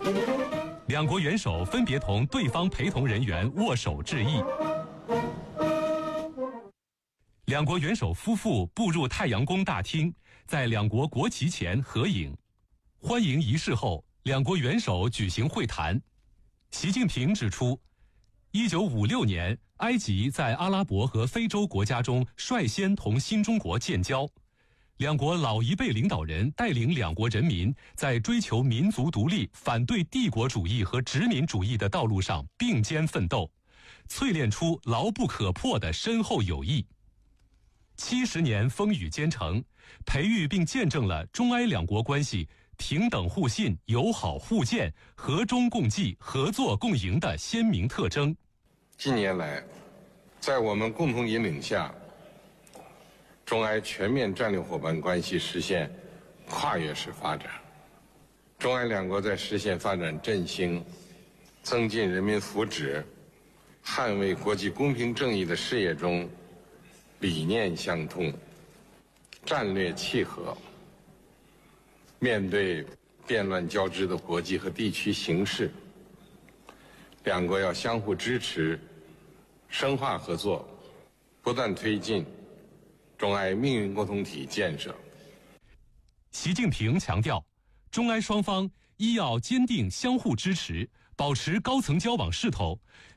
两国元首分别同对方陪同人员握手致意。两国元首夫妇步入太阳宫大厅，在两国国旗前合影。欢迎仪式后，两国元首举行会谈。习近平指出，1956年，埃及在阿拉伯和非洲国家中率先同新中国建交。两国老一辈领导人带领两国人民在追求民族独立、反对帝国主义和殖民主义的道路上并肩奋斗，淬炼出牢不可破的深厚友谊。70年风雨兼程，培育并见证了中埃两国关系平等互信、友好互鉴、和衷共济、合作共赢的鲜明特征。 近年来，在我们共同引领下，中埃全面战略伙伴关系实现跨越式发展。中埃两国在实现发展振兴、增进人民福祉、捍卫国际公平正义的事业中，理念相通，战略契合。面对变乱交织的国际和地区形势，两国要相互支持，深化合作，不断推进中埃命运共同体建设。 习近平强调，中埃双方一要坚定相互支持，保持高层交往势头，